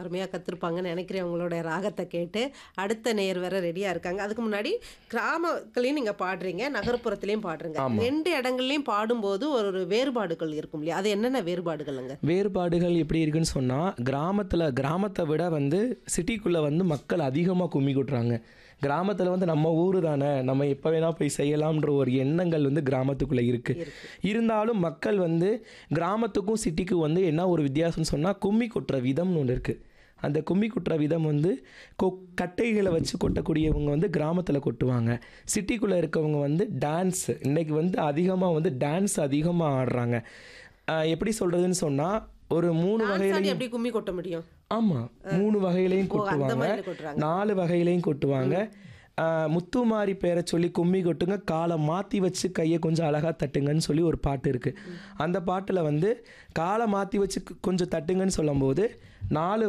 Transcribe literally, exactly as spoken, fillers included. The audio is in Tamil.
அருமையாக கற்றுருப்பாங்கன்னு நினைக்கிறேன் உங்களுடைய ராகத்தை கேட்டு. அடுத்த நேயர் வேற ரெடியாக இருக்காங்க. அதுக்கு முன்னாடி கிராமத்துலேயும் நீங்கள் பாடுறீங்க, நகர்ப்புறத்துலேயும் பாடுறீங்க. ஆமா. ரெண்டு இடங்கள்லையும் பாடும்போது ஒரு ஒரு வேறுபாடுகள் இருக்கும் இல்லையா? அது என்னென்ன வேறுபாடுகள்ங்க? வேறுபாடுகள் எப்படி இருக்குன்னு சொன்னால், கிராமத்தில் கிராமத்தை விட வந்து சிட்டிக்குள்ளே வந்து மக்கள் அதிகமாக கும்மி கொட்டுறாங்க. கிராமத்தில் வந்து நம்ம ஊர் தானே, நம்ம எப்போ வேணால் போய் செய்யலாம்ன்ற ஒரு எண்ணங்கள் வந்து கிராமத்துக்குள்ளே இருக்குது. இருக்கு. இருந்தாலும் மக்கள் வந்து கிராமத்துக்கும் சிட்டிக்கும் வந்து என்ன ஒரு வித்தியாசம்னு சொன்னால், கும்மி கொட்டுற விதம்னு ஒன்று இருக்குது. அந்த கும்மி கொட்டுற விதம் வந்து கொ கட்டைகளை வச்சு கொட்டக்கூடியவங்க வந்து கிராமத்தில் கொட்டுவாங்க. சிட்டிக்குள்ளே இருக்கவங்க வந்து டான்ஸ், இன்றைக்கி வந்து அதிகமாக வந்து டான்ஸ் அதிகமாக ஆடுறாங்க. ஆஹ் எப்படி சொல்கிறதுன்னு சொன்னால், ஒரு மூணு டான்ஸ் ஆடி வகையிலையும் எப்படி கும்மி கொட்ட முடியும்? ஆமாம் மூணு வகையிலையும் ஓ, அந்த கொட்டுவாங்க, மாதிரி கொட்டுறாங்க. நாலு வகையிலையும் கொட்டுவாங்க. ஆஹ் முத்துமாரி பேரை சொல்லி கும்மி கொட்டுங்க, காலை மாற்றி வச்சு கையை கொஞ்சம் அழகாக தட்டுங்கன்னு சொல்லி ஒரு பாட்டு இருக்குது. அந்த பாட்டில் வந்து காலை மாற்றி வச்சு கொஞ்சம் தட்டுங்கன்னு சொல்லும்போது நாலு